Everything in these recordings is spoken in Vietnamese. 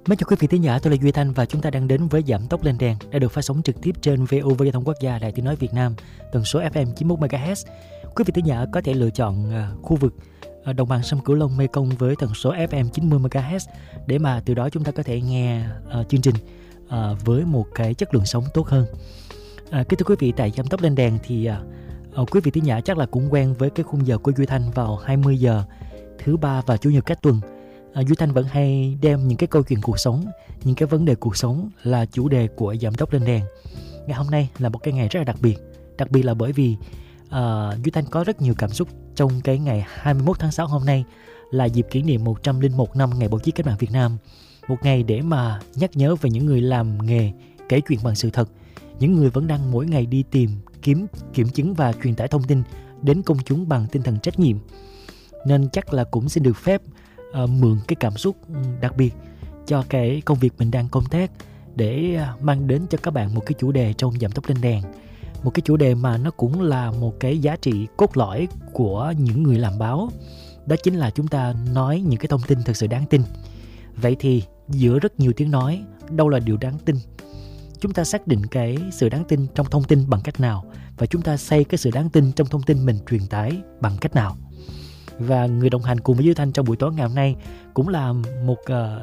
Mấy chào quý vị thính giả, tôi là Duy Thanh và chúng ta đang đến với Giảm Tốc Lên Đèn đã được phát sóng trực tiếp trên VOV Giao thông Quốc gia Đài Tiếng nói Việt Nam, tần số FM 91 MHz. Quý vị thính giả có thể lựa chọn khu vực đồng bằng sông Cửu Long Mekong với tần số FM 90 MHz để mà từ đó chúng ta có thể nghe chương trình với một cái chất lượng sống tốt hơn. Kính thưa quý vị, tại Giảm Tốc Lên Đèn thì quý vị thính giả chắc là cũng quen với cái khung giờ của Duy Thanh vào 20 giờ thứ ba và chủ nhật các tuần. Duy Thanh vẫn hay đem những cái câu chuyện cuộc sống, những cái vấn đề cuộc sống là chủ đề của Giảm Tốc Lên Đèn. Ngày hôm nay là một cái ngày rất là đặc biệt là bởi vì Duy Thanh có rất nhiều cảm xúc trong cái ngày 21 tháng 6 hôm nay là dịp kỷ niệm 101 năm ngày báo chí cách mạng Việt Nam. Một ngày để mà nhắc nhớ về những người làm nghề kể chuyện bằng sự thật, những người vẫn đang mỗi ngày đi tìm, kiểm chứng và truyền tải thông tin đến công chúng bằng tinh thần trách nhiệm. Nên chắc là cũng xin được phép mượn cái cảm xúc đặc biệt cho cái công việc mình đang công tác để mang đến cho các bạn một cái chủ đề trong Giảm Tốc Lên Đèn. Một cái chủ đề mà nó cũng là một cái giá trị cốt lõi của những người làm báo. Đó chính là chúng ta nói những cái thông tin thật sự đáng tin. Vậy thì giữa rất nhiều tiếng nói, đâu là điều đáng tin? Chúng ta xác định cái sự đáng tin trong thông tin bằng cách nào? Và chúng ta xây cái sự đáng tin trong thông tin mình truyền tải bằng cách nào? Và người đồng hành cùng với Duy Thanh trong buổi tối ngày hôm nay cũng là một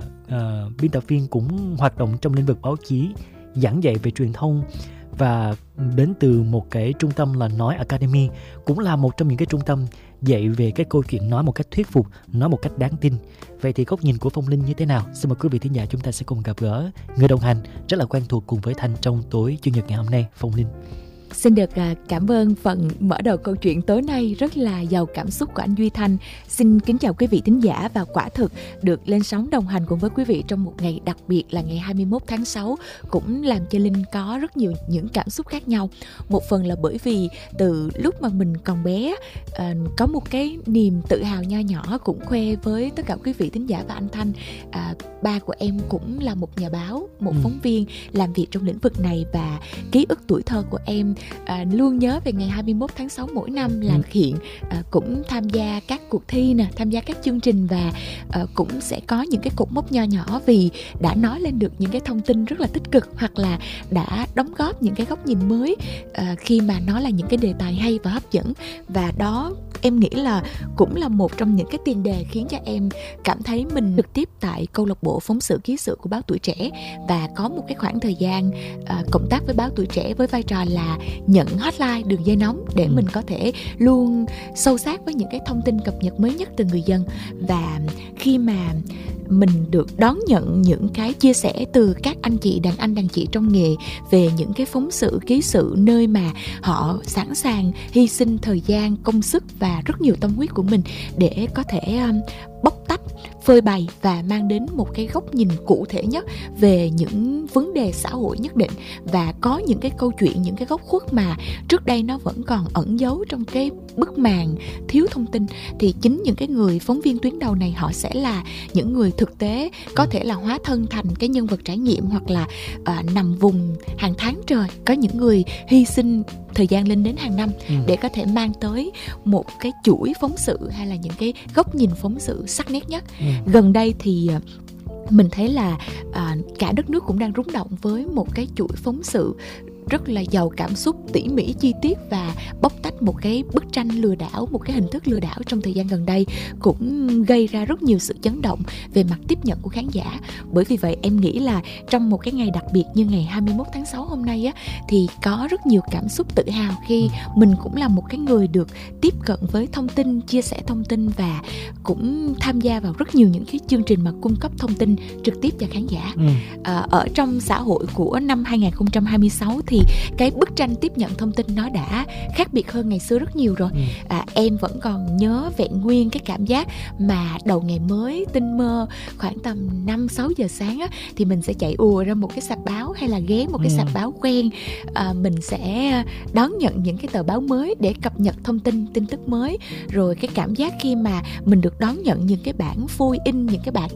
biên tập viên cũng hoạt động trong lĩnh vực báo chí, giảng dạy về truyền thông và đến từ một cái trung tâm là Nói Academy, cũng là một trong những cái trung tâm dạy về cái câu chuyện nói một cách thuyết phục, nói một cách đáng tin. Vậy thì góc nhìn của Phong Linh như thế nào? Xin mời quý vị thính giả chúng ta sẽ cùng gặp gỡ người đồng hành rất là quen thuộc cùng với Thanh trong tối Chủ nhật ngày hôm nay, Phong Linh. Xin được cảm ơn phần mở đầu câu chuyện tối nay rất là giàu cảm xúc của anh Duy Thanh. Xin kính chào quý vị thính giả và quả thực được lên sóng đồng hành cùng với quý vị trong một ngày đặc biệt là ngày 21 tháng 6 cũng làm cho Linh có rất nhiều những cảm xúc khác nhau. Một phần là bởi vì từ lúc mà mình còn bé có một cái niềm tự hào nho nhỏ cũng khoe với tất cả quý vị thính giả và anh Thanh. Ba của em cũng là một nhà báo, một phóng viên làm việc trong lĩnh vực này và ký ức tuổi thơ của em luôn nhớ về ngày 21 tháng 6 mỗi năm là hiện cũng tham gia các cuộc thi nè, tham gia các chương trình và cũng sẽ có những cái cột mốc nho nhỏ vì đã nói lên được những cái thông tin rất là tích cực hoặc là đã đóng góp những cái góc nhìn mới khi mà nó là những cái đề tài hay và hấp dẫn. Và đó em nghĩ là cũng là một trong những cái tiền đề khiến cho em cảm thấy mình trực tiếp tại câu lạc bộ phóng sự ký sự của báo Tuổi Trẻ và có một cái khoảng thời gian cộng tác với báo Tuổi Trẻ với vai trò là nhận hotline, đường dây nóng để mình có thể luôn sâu sát với những cái thông tin cập nhật mới nhất từ người dân. Và khi mà mình được đón nhận những cái chia sẻ từ các anh chị, đàn anh đàn chị trong nghề về những cái phóng sự, ký sự nơi mà họ sẵn sàng hy sinh thời gian, công sức và rất nhiều tâm huyết của mình để có thể bóc tách, phơi bày và mang đến một cái góc nhìn cụ thể nhất về những vấn đề xã hội nhất định và có những cái câu chuyện, những cái góc khuất mà trước đây nó vẫn còn ẩn giấu trong cái bức màn thiếu thông tin, thì chính những cái người phóng viên tuyến đầu này họ sẽ là những người thực tế, có thể là hóa thân thành cái nhân vật trải nghiệm hoặc là nằm vùng hàng tháng trời, có những người hy sinh thời gian lên đến hàng năm để có thể mang tới một cái chuỗi phóng sự hay là những cái góc nhìn phóng sự sắc nét nhất. Gần đây thì mình thấy là cả đất nước cũng đang rung động với một cái chuỗi phóng sự rất là giàu cảm xúc, tỉ mỉ, chi tiết và bóc tách một cái bức tranh lừa đảo, một cái hình thức lừa đảo trong thời gian gần đây cũng gây ra rất nhiều sự chấn động về mặt tiếp nhận của khán giả. Bởi vì vậy em nghĩ là trong một cái ngày đặc biệt như ngày 21 tháng 6 hôm nay á, thì có rất nhiều cảm xúc tự hào khi mình cũng là một cái người được tiếp cận với thông tin, chia sẻ thông tin và cũng tham gia vào rất nhiều những cái chương trình mà cung cấp thông tin trực tiếp cho khán giả. Ở trong xã hội của năm 2026 thì cái bức tranh tiếp nhận thông tin nó đã khác biệt hơn ngày xưa rất nhiều rồi. Em vẫn còn nhớ vẹn nguyên cái cảm giác mà đầu ngày mới tinh mơ khoảng tầm 5-6 giờ sáng á, thì mình sẽ chạy ùa ra một cái sạp báo hay là ghé một cái sạp báo quen. Mình sẽ đón nhận những cái tờ báo mới để cập nhật thông tin, tin tức mới. Rồi cái cảm giác khi mà mình được đón nhận những cái bản phôi in, những cái bản